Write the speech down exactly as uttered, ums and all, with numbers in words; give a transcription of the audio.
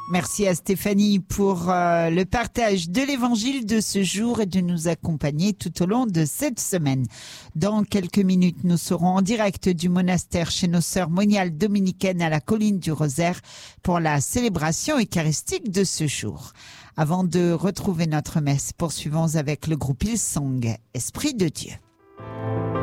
Merci à Stéphanie pour euh, le partage de l'évangile de ce jour et de nous accompagner tout au long de cette semaine. Dans quelques minutes, nous serons en direct du monastère chez nos sœurs moniales dominicaines à la colline du Rosaire pour la célébration eucharistique de ce jour. Avant de retrouver notre messe, poursuivons avec le groupe Hillsong, Esprit de Dieu.